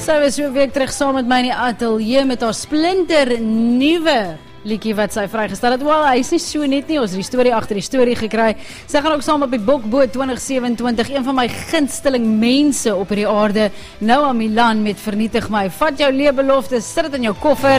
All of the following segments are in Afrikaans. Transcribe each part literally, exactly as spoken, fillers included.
Sy was so 'n week terug saam met my in die ateljee met haar splinter nuwe liedjie wat sy vrygestel het. Wel, hy is nie so net nie, ons het die storie agter die storie gekry. Sy gaan ook saam op die Bokboot twintig sewenentwintig, een van my gunsteling mense op hierdie aarde, Noah Milan met Vernietig My. Vat jou leebelofte, sit dit in jou koffer.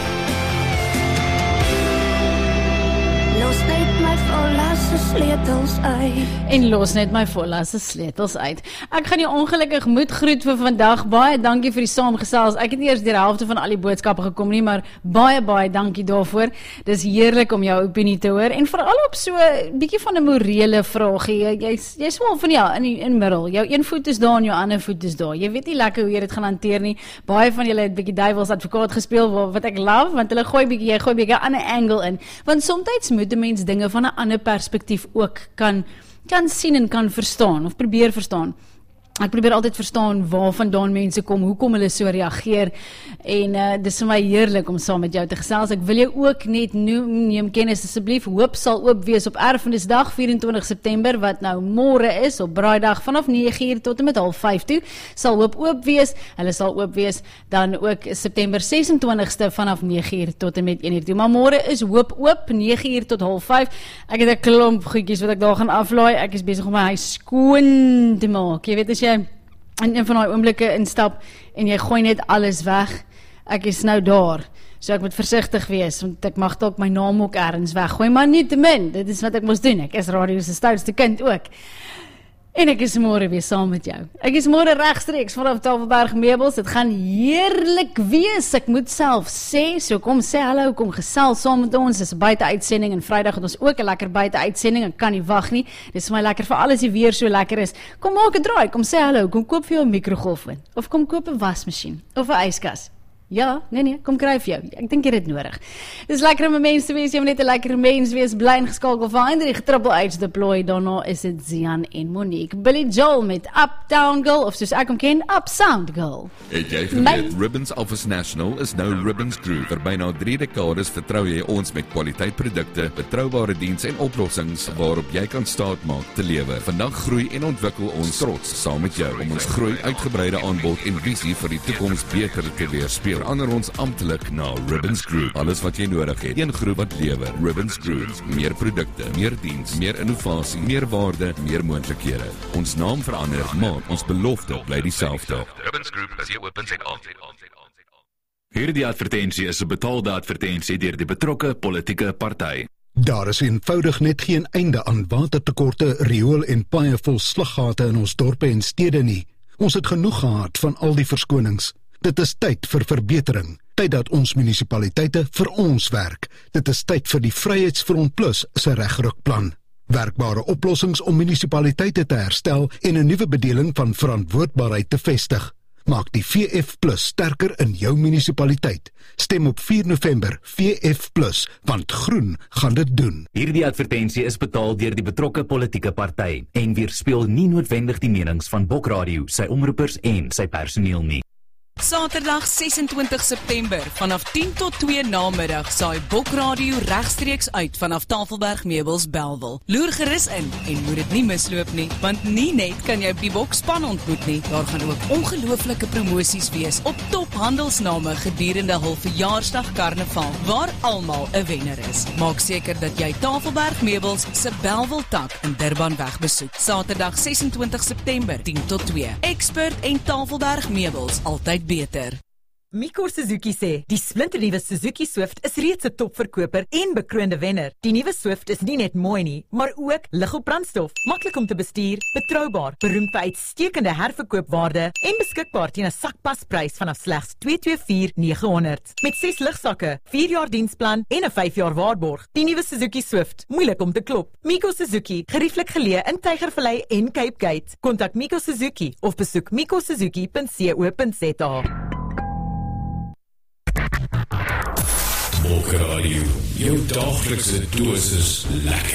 Sleutels uit. En los net my vollasse sleutels uit. Ek gaan jou ongelukkig moet groet vir vandag. Baie dankie vir die saamgesels. Ek het nie eers deur die helfte van al die boodskappe gekom nie, maar baie baie dankie daarvoor. Dis heerlik om jou opinie te hoor en veral op so 'n bietjie van 'n morele vraagie. Jy's jy's wel van ja in die in middel. Jou een voet is daar en jou ander voet is daar. Jy weet nie lekker hoe jy dit gaan hanteer nie. Baie van julle het bietjie duivels advokaat gespeel wat ek love, want hulle gooi bietjie jy gooi bietjie 'n ander angle in. Want soms moet 'n mens dinge van 'n ander perspektief ook kan, kan sien en kan verstaan, of probeer verstaan. Ek probeer altyd verstaan waar vandaan mense kom, hoekom hulle so reageer, en uh, dis vir my heerlik om saam met jou te gesels. Ek wil jou ook net noem, neem kennis asseblief, Hoop sal oop wees op Erfenisdag, vyf en twintig September, wat nou môre is, op Braaidag, vanaf nege uur tot en met half vyf toe, sal Hoop oop wees. Hulle sal oop wees dan ook September ses en twintigste vanaf nege uur tot en met een uur toe. Maar môre is Hoop oop, nege uur tot half vyf. Ek het 'n klomp goedjies wat ek daar gaan aflaai. Ek is besig om my huis skoon te maak. Jy weet, as jy in een van die oomblikke instap en jy gooi net alles weg, ek is nou daar, so ek moet versigtig wees, want ek mag dalk my naam ook ergens weggooi, maar nie te min, dit is wat ek moes doen. Ek is radio se stoutste kind ook, en ek is môre weer saam met jou. Ek is môre regstreeks vanaf Tafelberg Meubels. Dit gaan heerlik wees, ek moet self sê, so kom sê hallo, kom gesels saam met ons. Dis 'n buite uitsending en Vrydag het ons ook 'n lekker buite uitsending. Ek kan nie wag nie. Dis vir my lekker, vir alles die weer so lekker is. Kom maak 'n draai, kom sê hallo, kom koop vir jou 'n mikrogolfoon of kom koop 'n wasmasjien of 'n yskas. Ja, nee nee, kom kry vir jou. Ek dink jy het dit nodig. Dis lekker om 'n mens te wees, jy moet net 'n lekker mens wees, bly en geskakel vir Hendrik Triple H deploy. Daarna is dit Zian en Monique. Billy Joel met Uptown Girl, of soos ek hom ken, Upsound Girl. Het jy geweet, Ribbons Office National is nou Ribbons Group. Vir byna drie dekades vertrou jy ons met kwaliteitprodukte, betroubare diens en oplossings waarop jy kan staatmaak te lewe. Vandag groei en ontwikkel ons trots saam met jou om ons groei, uitgebreide aanbod en visie vir die toekoms beter te weerspieël. Verander ons amptelik na Ribbons Group. Alles wat jy nodig het. Een groep wat lewer. Ribbons Group. Meer produkte, meer diens, meer innovasie, meer waarde, meer moontlikhede. Ons naam verander, maar ons belofte bly dieselfde. Ribbons Group is hier open en aan. Hierdie advertensie is 'n betaalde advertensie deur die betrokke politieke party. Daar is eenvoudig net geen einde aan watertekorte, riool en paaie vol sluggate in ons dorpe en stede nie. Ons het genoeg gehad van al die verskonings. Dit is tyd vir verbetering, tyd dat ons munisipaliteite vir ons werk. Dit is tyd vir die Vryheidsfront Plus se regrukplan. Werkbare oplossings om munisipaliteite te herstel en 'n nuwe bedeling van verantwoordbaarheid te vestig. Maak die V F Plus sterker in jou munisipaliteit. Stem op vier November V F Plus, want groen gaan dit doen. Hierdie advertensie is betaal deur die betrokke politieke party en weerspieël nie noodwendig die menings van Bokradio, sy omroepers en sy personeel nie. Saterdag ses en twintig September vanaf tien tot twee namiddag saai Bokradio regstreeks uit vanaf Tafelberg Meubels Bellville. Loer gerus in en moet dit nie misloop nie, want nie net kan jy die Bokspan ontmoet nie, daar gaan ook ongelooflike promosies wees op top handelsname gedurende hul verjaarsdag karnaval waar almal 'n wenner is. Maak seker dat jy Tafelberg Meubels se Bellville tak in Durbanweg besoek. Saterdag ses en twintig September tien tot twee. Expert en Tafelberg Meubels, altyd beter. Miko Suzuki sê, die splinternuwe Suzuki Swift is reeds 'n topverkoper en bekroonde wenner. Die nuwe Swift is nie net mooi nie, maar ook lig op brandstof, maklik om te bestuur, betroubaar, beroemd vir uitstekende herverkoopwaarde en beskikbaar teen 'n sakpasprys vanaf slegs twee twee vier nege honderd. Met ses ligsakke, vier jaar diensplan en 'n vyf jaar waarborg. Die nuwe Suzuki Swift, moeilik om te klop. Miko Suzuki, gerieflik geleë in Tygervallei en Cape Gate. Kontak Miko Suzuki of besoek miko suzuki punt co punt za. Bokradio, jou daglikse dosis lekker.